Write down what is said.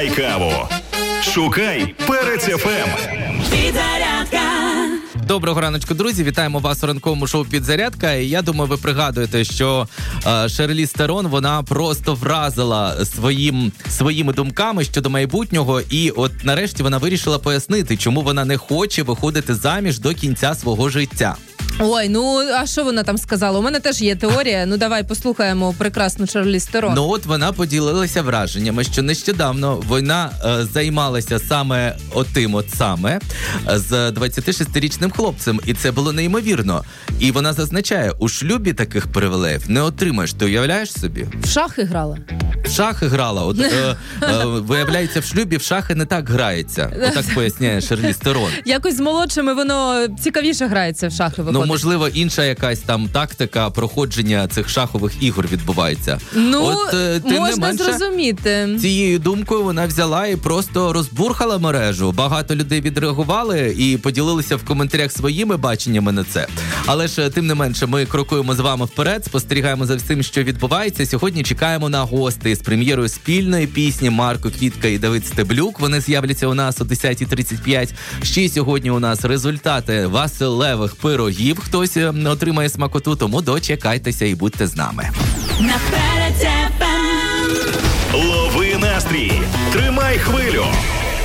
Каву. Шукай Перець ФМ. Підзарядка. Доброго раночку, друзі. Вітаємо вас у ранковому шоу «Підзарядка». І я думаю, ви пригадуєте, що Шарліз Терон, вона просто вразила своїми думками щодо майбутнього. І от нарешті вона вирішила пояснити, чому вона не хоче виходити заміж до кінця свого життя. Ой, ну, а що вона там сказала? У мене теж є теорія. Ну, давай послухаємо прекрасну Шарліз Терон. Ну, от вона поділилася враженнями, що нещодавно вона займалася саме з 26-річним хлопцем. І це було неймовірно. І вона зазначає, у шлюбі таких привілеїв не отримаєш. Ти уявляєш собі? В шахи грала? В шахи грала. От, виявляється, в шлюбі в шахи не так грається. Отак поясняє Шарліз Терон. Якось з молодшими воно цікавіше грається в шахи, виходить. Ну, можливо, інша якась там тактика проходження цих шахових ігор відбувається. Ну, от, можна зрозуміти. Цією думкою вона взяла і просто розбурхала мережу. Багато людей відреагували і поділилися в коментарях своїми баченнями на це. Але ж, тим не менше, ми крокуємо з вами вперед, спостерігаємо за всім, що відбувається. Сьогодні чекаємо на гостей з прем'єрою спільної пісні Марко Квітка і Давид Стеблюк. Вони з'являться у нас о 10:35. Ще сьогодні у нас результати василевих пирогів. Хтось отримає смакоту, тому дочекайтеся і будьте з нами. На Перець ФМ. Лови настрій, тримай хвилю.